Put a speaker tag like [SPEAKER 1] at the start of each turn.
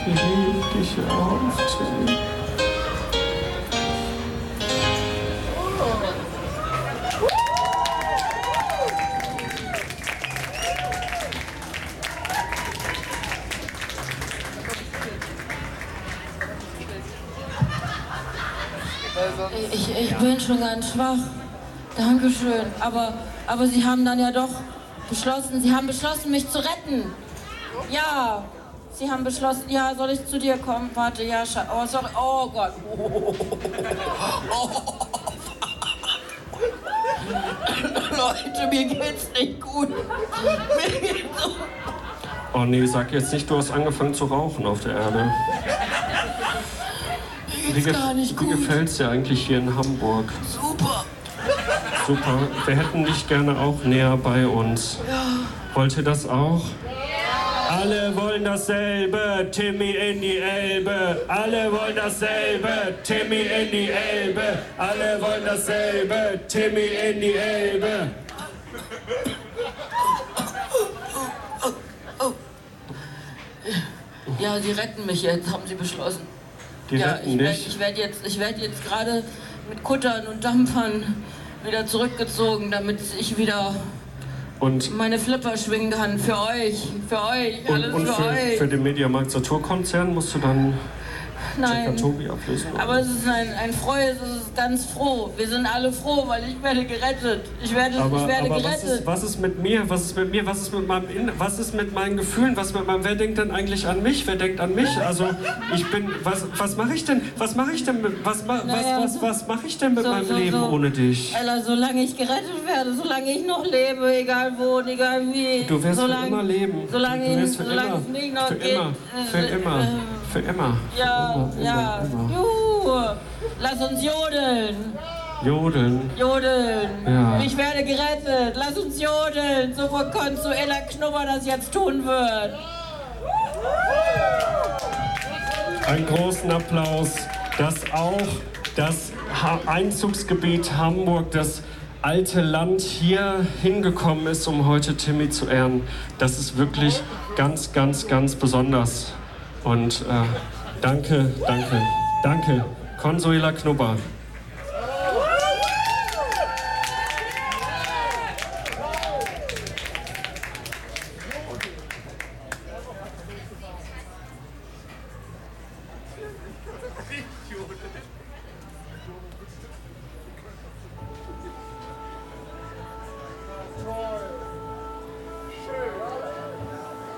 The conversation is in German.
[SPEAKER 1] lieb dich auch, Timmy.
[SPEAKER 2] Ich bin schon ganz schwach. Dankeschön. Aber Sie haben dann ja doch beschlossen, Sie haben beschlossen, mich zu retten. Ja, Sie haben beschlossen, ja, soll ich zu dir kommen? Warte, ja, oh, sorry, oh Gott. Leute, mir geht's nicht gut. Mir geht's so.
[SPEAKER 1] Oh nee, sag jetzt nicht, du hast angefangen zu rauchen auf der Erde. Wie gefällt's dir eigentlich hier in Hamburg?
[SPEAKER 2] Super.
[SPEAKER 1] Super. Wir hätten dich gerne auch näher bei uns.
[SPEAKER 2] Ja.
[SPEAKER 1] Wollt ihr das auch? Alle wollen dasselbe, Timmy in die Elbe. Alle wollen dasselbe, Timmy in die Elbe. Alle wollen dasselbe, Timmy in die Elbe.
[SPEAKER 2] Ja, Sie retten mich jetzt, haben Sie beschlossen.
[SPEAKER 1] Die retten dich?
[SPEAKER 2] Ich werd jetzt gerade mit Kuttern und Dampfern wieder zurückgezogen, damit ich wieder meine Flipper schwingen kann. Für euch, alles für euch.
[SPEAKER 1] Für den Mediamarkt Saturn-Konzern musst du dann
[SPEAKER 2] Nein,
[SPEAKER 1] Tobi ablösen?
[SPEAKER 2] aber es ist ein freues, es ist ganz froh. Wir sind alle froh, weil ich werde gerettet. Ich werde gerettet.
[SPEAKER 1] Was ist mit mir? Was ist mit mir? Was ist mit meinen Gefühlen? Wer denkt denn eigentlich an mich? Wer denkt an mich? Also ich bin, was mache ich denn? Was mache ich denn mit meinem Leben ohne dich?
[SPEAKER 2] Ella, solange ich gerettet werde, solange ich noch lebe, egal wo und egal wie.
[SPEAKER 1] Du wirst für immer leben.
[SPEAKER 2] Solange es nicht noch geht.
[SPEAKER 1] Für immer.
[SPEAKER 2] Ja. Ja, juhu. Lass uns jodeln.
[SPEAKER 1] Jodeln?
[SPEAKER 2] Jodeln.
[SPEAKER 1] Ja.
[SPEAKER 2] Ich werde gerettet. Lass uns jodeln. So wo Consuela Knubber das jetzt tun wird.
[SPEAKER 1] Einen großen Applaus, dass auch das Einzugsgebiet Hamburg, das alte Land hier hingekommen ist, um heute Timmy zu ehren. Das ist wirklich ganz, ganz, ganz besonders. Und danke, Consuela Knubber.